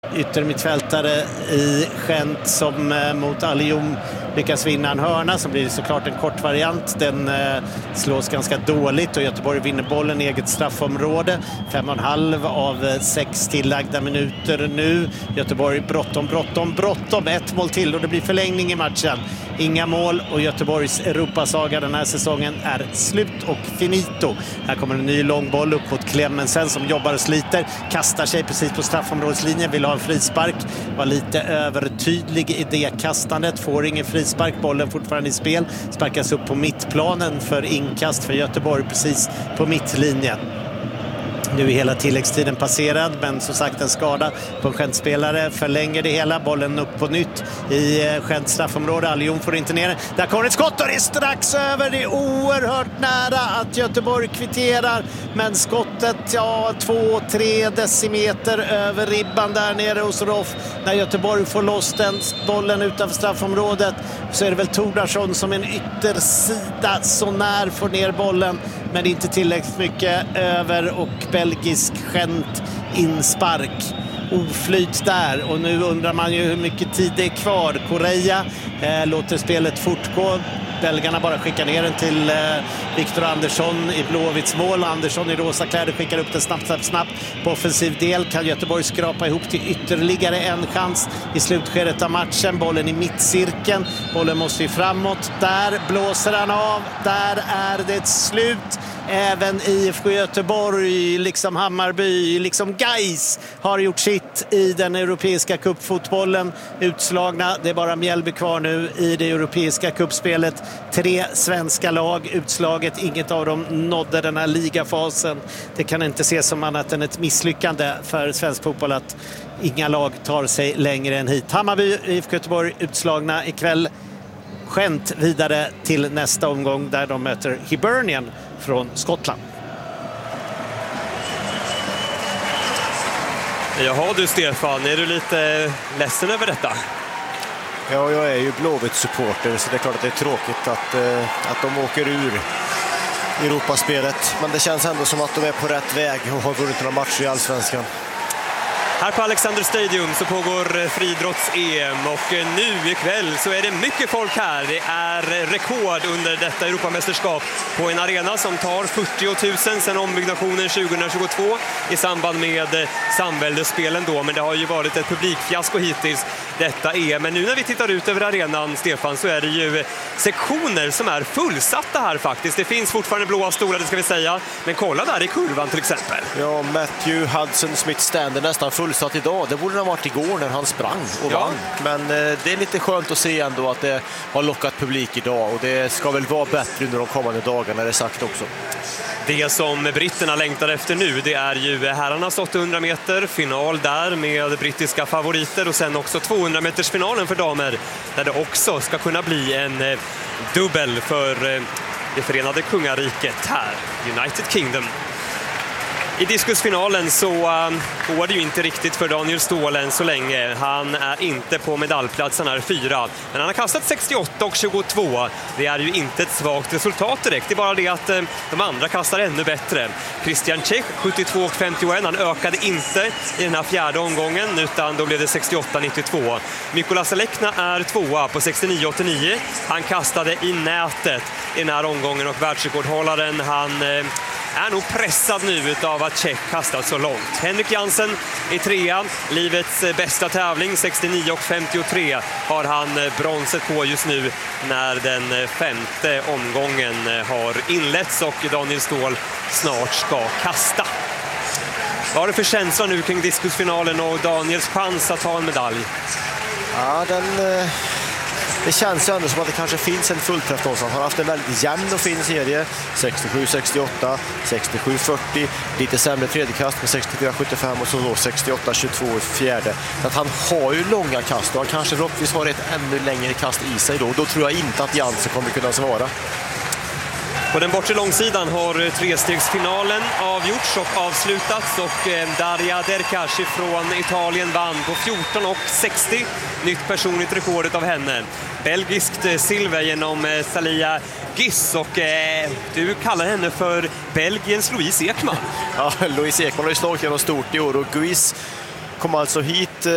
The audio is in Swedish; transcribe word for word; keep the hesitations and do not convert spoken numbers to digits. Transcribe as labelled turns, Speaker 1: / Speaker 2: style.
Speaker 1: yttermittfältare i Gent som eh, mot Alioum lyckas vinna en hörna, så blir det såklart en kort variant. Den eh, slås ganska dåligt och Göteborg vinner bollen i eget straffområde. Fem och en halv av eh, sex tillagda minuter nu. Göteborg bråttom, bråttom, bråttom. Ett mål till och det blir förlängning i matchen. Inga mål och Göteborgs Europasaga den här säsongen är slut och finito. Här kommer en ny lång boll upp mot Clemensen som jobbar och sliter. Kastar sig precis på straffområdeslinjen, vill ha en frispark. Var lite övertydlig i det kastandet. Får ingen frispark, bollen fortfarande i spel. Sparkas upp på mittplanen för inkast för Göteborg precis på mittlinjen. Nu är hela tilläggstiden passerad, men som sagt en skada på en Gent-spelare förlänger det hela. Bollen upp på nytt i Gents straffområde. Alioum får inte ner den. Där kommer ett skott och det är strax över. Det är oerhört nära att Göteborg kvitterar. Men skottet, ja, två, tre decimeter över ribban där nere hos Roff. När Göteborg får loss den bollen utanför straffområdet så är det väl Tordarsson som en yttersida så när får ner bollen. Men inte tillräckligt mycket över och belgisk Gent inspark. Oflyt där och nu undrar man ju hur mycket tid det är kvar. Korea eh, låter spelet fortgå. Belgarna bara skickar ner den till eh, Victor Andersson i Blåvitts mål. Andersson i rosa kläder skickar upp den snabbt, snabbt, snabbt. På offensiv del kan Göteborg skrapa ihop till ytterligare en chans i slutskedet av matchen. Bollen i mittcirkeln. Bollen måste ju framåt. Där blåser han av. Där är det slut. Även I F K Göteborg, liksom Hammarby, liksom Gais har gjort sitt i den europeiska cupfotbollen. Utslagna, det är bara Mjällby kvar nu i det europeiska cupspelet. Tre svenska lag utslaget, inget av dem nådde den här ligafasen. Det kan inte ses som annat än ett misslyckande för svensk fotboll att inga lag tar sig längre än hit. Hammarby, I F K Göteborg utslagna ikväll. Gent vidare till nästa omgång där de möter Hibernian från Skottland.
Speaker 2: Jaha du Stefan, är du lite ledsen över detta?
Speaker 3: Ja, jag är ju Blåvitt-supporter så det är klart att det är tråkigt att, eh, att de åker ur Europaspelet. Men det känns ändå som att de är på rätt väg och har vunnit några matcher i Allsvenskan.
Speaker 2: Här på Alexander Stadium så pågår friidrotts-E M och nu ikväll så är det mycket folk här. Det är rekord under detta Europamästerskap på en arena som tar fyrtio tusen sedan ombyggnationen tjugohundratjugotvå i samband med samväldesspelen då. Men det har ju varit ett publikfiasko hittills detta E M. Men nu när vi tittar ut över arenan, Stefan, så är det ju sektioner som är fullsatta här faktiskt. Det finns fortfarande blåa stolar, det ska vi säga. Men kolla där i kurvan till exempel.
Speaker 3: Ja, Matthew Hudson Smith Stand är nästan fullsatt idag. Det borde ha varit igår när han sprang och
Speaker 2: ja.
Speaker 3: vann. Men eh, det är lite skönt att se ändå att det har lockat publik idag. Och det ska väl vara bättre under de kommande dagarna, är det sagt också.
Speaker 2: Det som britterna längtar efter nu, det är ju herrarnas åttahundra meter final där med brittiska favoriter och sen också tvåhundra meters finalen för damer där det också ska kunna bli en eh, dubbel för eh, det förenade kungariket här, United Kingdom. I diskusfinalen så um, går det ju inte riktigt för Daniel Ståhl än så länge. Han är inte på medaljplatsen här fyra. Men han har kastat sextioåtta och tjugotvå. Det är ju inte ett svagt resultat direkt. Det är bara det att um, de andra kastar ännu bättre. Christian Čech sjuttiotvå och femtioett. Han ökade inte i den här fjärde omgången utan då blev det sextioåtta nittiotvå. Mykola Selekna är tvåa på sextionio åttionio. Han kastade i nätet i den här omgången och världsrekordhållaren han... Uh, är nog pressad nu av att Čech kastat så långt. Henrik Jansen är trea. Livets bästa tävling, sextionio och femtiotre, har han bronset på just nu när den femte omgången har inletts och Daniel Ståhl snart ska kasta. Vad har du för känsla nu kring diskusfinalen och Daniels chans att ta en medalj?
Speaker 3: Ja, den... Det känns ju ändå som att det kanske finns en fullträff någonstans. Han har haft en väldigt jämn och fin serie. sextiosju sextioåtta, sextiosju fyrtio. Lite sämre tredje kast med sextiofyra sjuttiofem och så då sextioåtta tjugotvå i fjärde. Så att han har ju långa kast och han kanske förhoppningsvis har ett ännu längre kast i sig då. Då tror jag inte att Jansen kommer kunna svara.
Speaker 2: På den bortre långsidan har trestegsfinalen avgjorts och avslutats och Daria Derkash från Italien vann på fjorton och sextio. Nytt personligt rekordet av henne. Belgiskt silver genom Salia Giss och eh, du kallar henne för Belgiens Louise Ekman.
Speaker 3: Ja, Louise Ekman har ju slagit genom stort i år och Guiz kom alltså hit